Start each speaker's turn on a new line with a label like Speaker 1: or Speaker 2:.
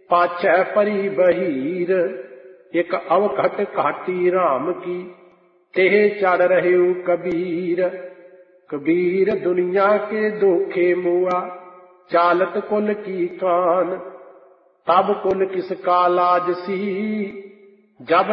Speaker 1: पाछै परी बहीर, एक अवघट घाटी राम की, तेह चढ़ रहे कबीर। कबीर दुनिया के धोखे मुआ, चालत कुल की कान, तब कुल किसका लाज सी, जब